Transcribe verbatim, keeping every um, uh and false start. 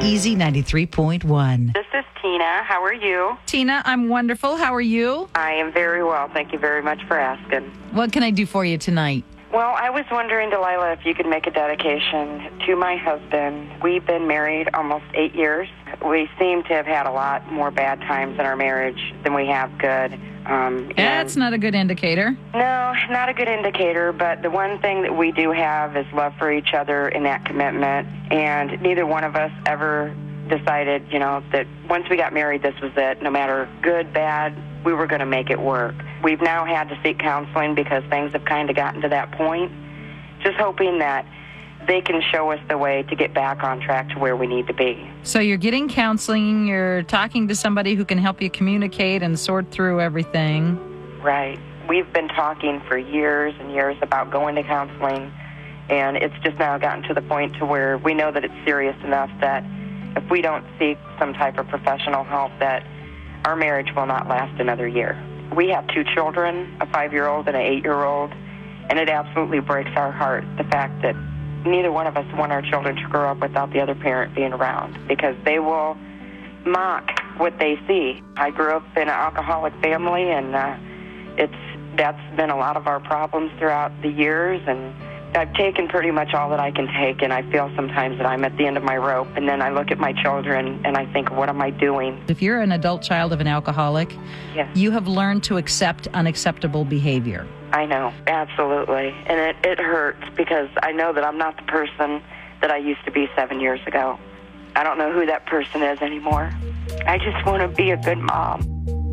Easy ninety-three point one. This is Tina. How are you? Tina, I'm wonderful. How are you? I am very well. Thank you very much for asking. What can I do for you tonight? Well, I was wondering, Delilah, if you could make a dedication to my husband. We've been married almost eight years. We seem to have had a lot more bad times in our marriage than we have good. Um, That's not a good indicator. No, not a good indicator, but the one thing that we do have is love for each other and that commitment, and neither one of us ever decided, you know, that once we got married, this was it. No matter good, bad, we were going to make it work. We've now had to seek counseling because things have kind of gotten to that point, just hoping that they can show us the way to get back on track to where we need to be. So you're getting counseling, you're talking to somebody who can help you communicate and sort through everything. Right. We've been talking for years and years about going to counseling, and it's just now gotten to the point to where we know that it's serious enough that if we don't seek some type of professional help, that our marriage will not last another year. We have two children, a five-year-old and an eight-year-old, and it absolutely breaks our heart, the fact that neither one of us want our children to grow up without the other parent being around, because they will mock what they see. I grew up in an alcoholic family, and uh, it's that's been a lot of our problems throughout the years, and I've taken pretty much all that I can take, and I feel sometimes that I'm at the end of my rope, and then I look at my children, and I think, what am I doing? If you're an adult child of an alcoholic, yes. You have learned to accept unacceptable behavior. I know, absolutely. And it, it hurts because I know that I'm not the person that I used to be seven years ago. I don't know who that person is anymore. I just want to be a good mom.